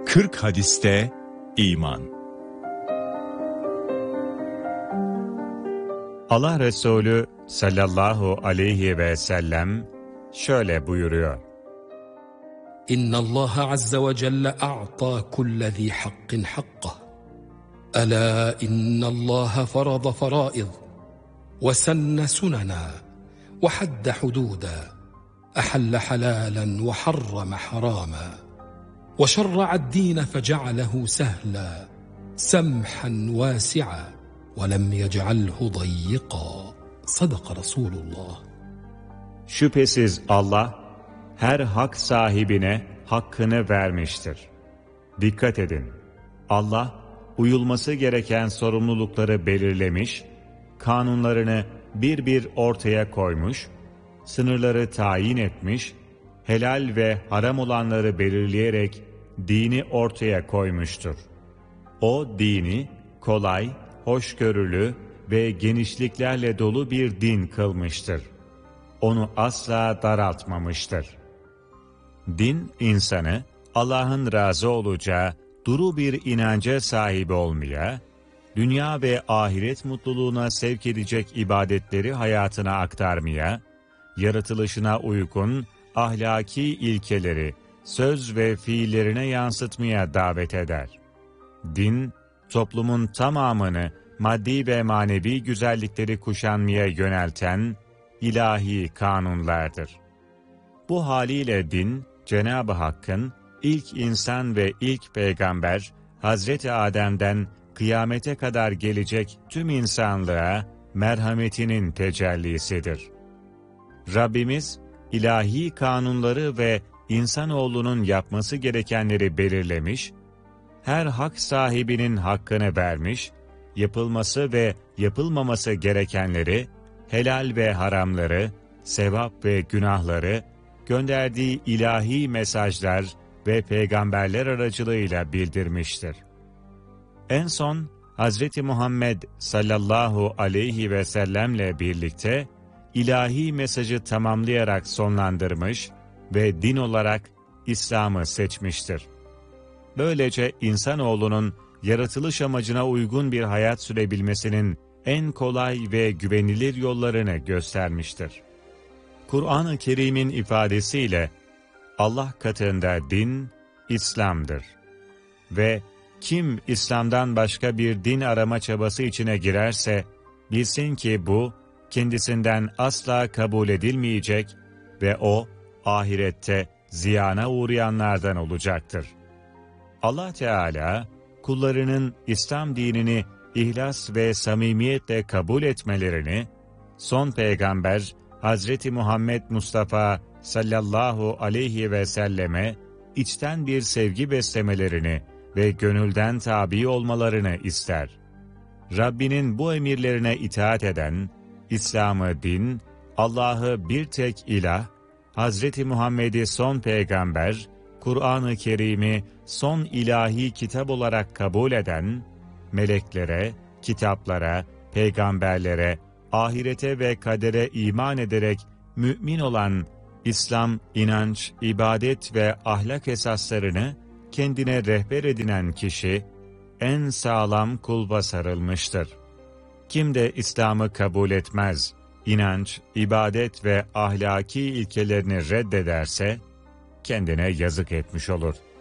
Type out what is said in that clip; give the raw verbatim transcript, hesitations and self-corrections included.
kırk hadiste iman. Allah Resulü sallallahu aleyhi ve sellem şöyle buyuruyor. İnna Allah azze ve celle a'ta kulle zi hakkin hakkah. Ela inna Allah farada faraiz ve senne sunana ve hadde hududa. أحل حلالا وحرم حراما وشرع الدين فجعله سهلا سمحا واسعا ولم يجعله ضيقا صدق رسول الله. Şüphesiz Allah her hak sahibine hakkını vermiştir. Dikkat edin. Allah uyulması gereken sorumlulukları belirlemiş, kanunlarını bir bir ortaya koymuş, sınırları tayin etmiş, helal ve haram olanları belirleyerek dini ortaya koymuştur. O dini kolay, hoşgörülü ve genişliklerle dolu bir din kılmıştır. Onu asla daraltmamıştır. Din insanı Allah'ın razı olacağı duru bir inanca sahip olmaya, dünya ve ahiret mutluluğuna sevk edecek ibadetleri hayatına aktarmaya, yaratılışına uygun ahlaki ilkeleri söz ve fiillerine yansıtmaya davet eder. Din, toplumun tamamını maddi ve manevi güzellikleri kuşanmaya yönelten ilahi kanunlardır. Bu haliyle din, Cenab-ı Hakk'ın ilk insan ve ilk peygamber Hazreti Adem'den kıyamete kadar gelecek tüm insanlığa merhametinin tecellisidir. Rabbimiz, ilahi kanunları ve insanoğlunun yapması gerekenleri belirlemiş, her hak sahibinin hakkını vermiş, yapılması ve yapılmaması gerekenleri, helal ve haramları, sevap ve günahları, gönderdiği ilahi mesajlar ve peygamberler aracılığıyla bildirmiştir. En son, Hazreti Muhammed sallallahu aleyhi ve sellemle birlikte, ilahi mesajı tamamlayarak sonlandırmış ve din olarak İslam'ı seçmiştir. Böylece insanoğlunun yaratılış amacına uygun bir hayat sürebilmesinin en kolay ve güvenilir yollarını göstermiştir. Kur'an-ı Kerim'in ifadesiyle Allah katında din, İslam'dır. Ve kim İslam'dan başka bir din arama çabası içine girerse, bilsin ki bu, kendisinden asla kabul edilmeyecek ve o, ahirette ziyana uğrayanlardan olacaktır. Allah Teala, kullarının İslam dinini ihlas ve samimiyetle kabul etmelerini, son peygamber Hazreti Muhammed Mustafa sallallahu aleyhi ve selleme içten bir sevgi beslemelerini ve gönülden tabi olmalarını ister. Rabbinin bu emirlerine itaat eden, İslam'ı din, Allah'ı bir tek ilah, Hazreti Muhammed'i son peygamber, Kur'an-ı Kerim'i son ilahi kitap olarak kabul eden, meleklere, kitaplara, peygamberlere, ahirete ve kadere iman ederek mümin olan İslam, inanç, ibadet ve ahlak esaslarını kendine rehber edinen kişi, en sağlam kulba sarılmıştır. Kim de İslam'ı kabul etmez, inanç, ibadet ve ahlaki ilkelerini reddederse, kendine yazık etmiş olur.